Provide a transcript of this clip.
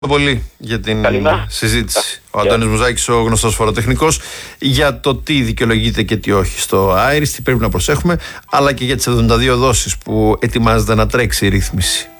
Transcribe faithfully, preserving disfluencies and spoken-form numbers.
Πολύ για την Καλημέρα. συζήτηση. Ο Αντώνης Μουζάκης, ο γνωστός φοροτεχνικός, για το τι δικαιολογείται και τι όχι στο Άιρις, τι πρέπει να προσέχουμε, αλλά και για τις εβδομήντα δύο δόσεις που ετοιμάζεται να τρέξει η ρύθμιση.